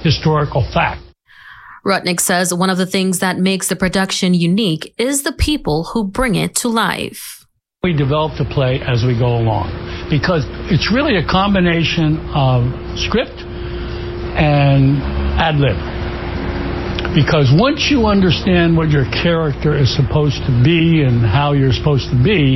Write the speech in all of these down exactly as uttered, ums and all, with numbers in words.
historical fact. Rudnick says one of the things that makes the production unique is the people who bring it to life. We develop the play as we go along because it's really a combination of script and ad lib. Because once you understand what your character is supposed to be and how you're supposed to be,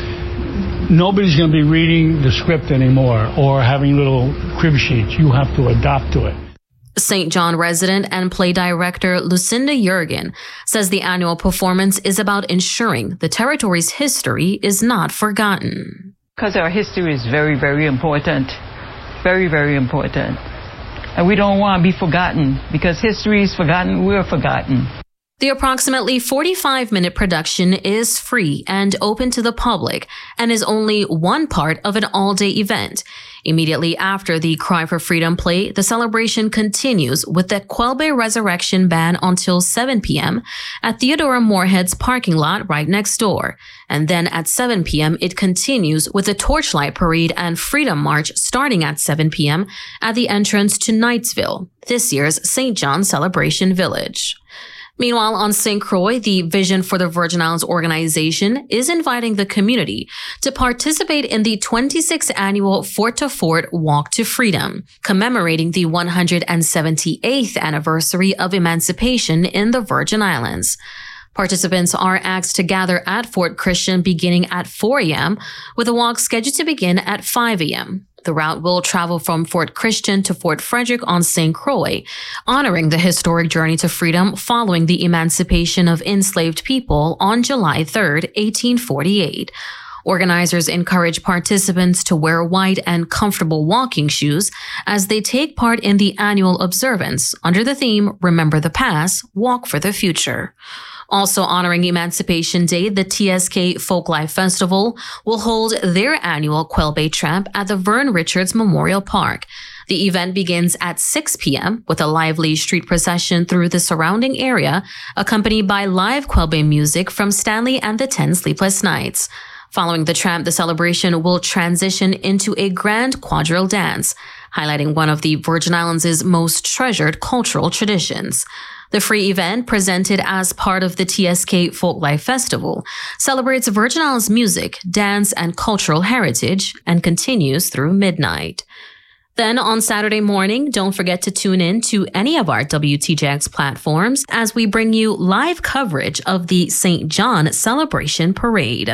nobody's going to be reading the script anymore or having little crib sheets. You have to adapt to it. Saint John resident and play director Lucinda Jurgen says the annual performance is about ensuring the territory's history is not forgotten. Because our history is very, very important. Very, very important. And we don't want to be forgotten because history is forgotten, we're forgotten. The approximately forty-five minute production is free and open to the public and is only one part of an all-day event. Immediately after the Cry for Freedom play, the celebration continues with the Quelbe Resurrection Band until seven p.m. at Theodora Moorhead's parking lot right next door. And then at seven p.m. it continues with the Torchlight Parade and Freedom March starting at seven p.m. at the entrance to Knightsville, this year's Saint John Celebration Village. Meanwhile, on Saint Croix, the Vision for the Virgin Islands organization is inviting the community to participate in the twenty-sixth annual Fort to Fort Walk to Freedom, commemorating the one hundred seventy-eighth anniversary of emancipation in the Virgin Islands. Participants are asked to gather at Fort Christian beginning at four a.m., with a walk scheduled to begin at five a.m. The route will travel from Fort Christian to Fort Frederick on Saint Croix, honoring the historic journey to freedom following the emancipation of enslaved people on July third, eighteen forty-eight. Organizers encourage participants to wear white and comfortable walking shoes as they take part in the annual observance under the theme Remember the Past, Walk for the Future. Also honoring Emancipation Day, the T S K Folklife Festival will hold their annual Quelbe Tramp at the Vern Richards Memorial Park. The event begins at six p.m. with a lively street procession through the surrounding area, accompanied by live Quelbe music from Stanley and the Ten Sleepless Nights. Following the tramp, the celebration will transition into a grand quadrille dance, highlighting one of the Virgin Islands' most treasured cultural traditions. The free event, presented as part of the T S K Folklife Festival, celebrates Virgin Islands music, dance, and cultural heritage and continues through midnight. Then on Saturday morning, don't forget to tune in to any of our W T J X platforms as we bring you live coverage of the Saint John Celebration Parade.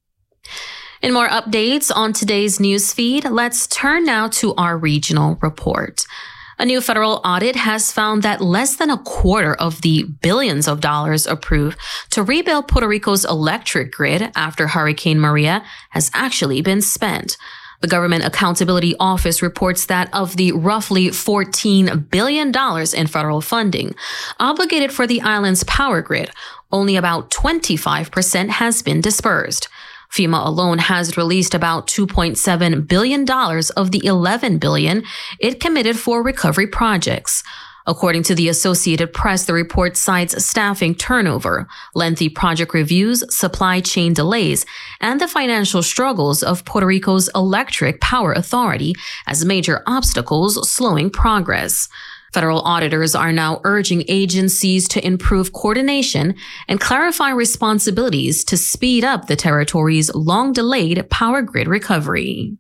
In more updates on today's newsfeed, let's turn now to our regional report. A new federal audit has found that less than a quarter of the billions of dollars approved to rebuild Puerto Rico's electric grid after Hurricane Maria has actually been spent. The Government Accountability Office reports that of the roughly fourteen billion dollars in federal funding obligated for the island's power grid, only about twenty-five percent has been dispersed. FEMA alone has released about two point seven billion dollars of the eleven billion dollars it committed for recovery projects. According to the Associated Press, the report cites staffing turnover, lengthy project reviews, supply chain delays, and the financial struggles of Puerto Rico's Electric Power Authority as major obstacles slowing progress. Federal auditors are now urging agencies to improve coordination and clarify responsibilities to speed up the territory's long-delayed power grid recovery.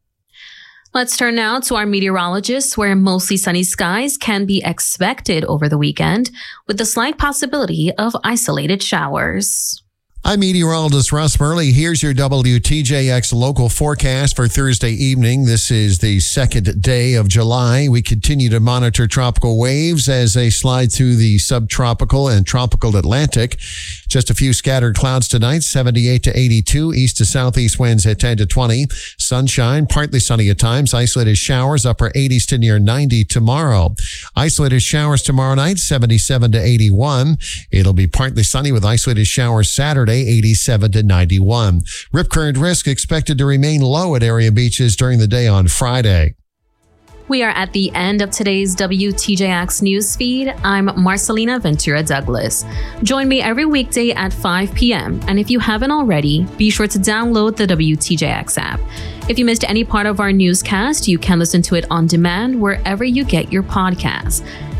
Let's turn now to our meteorologists, where mostly sunny skies can be expected over the weekend, with the slight possibility of isolated showers. I'm meteorologist Russ Murley. Here's your W T J X local forecast for Thursday evening. This is the second day of July. We continue to monitor tropical waves as they slide through the subtropical and tropical Atlantic. Just a few scattered clouds tonight, seventy-eight to eighty-two, east to southeast winds at ten to twenty. Sunshine, partly sunny at times, isolated showers, upper eighties to near ninety tomorrow. Isolated showers tomorrow night, seventy-seven to eighty-one. It'll be partly sunny with isolated showers Saturday, eighty-seven to ninety-one. Rip current risk expected to remain low at area beaches during the day on Friday. We are at the end of today's W T J X newsfeed. I'm Marcelina Ventura Douglas. Join me every weekday at five p.m. And if you haven't already, be sure to download the W T J X app. If you missed any part of our newscast, you can listen to it on demand wherever you get your podcasts.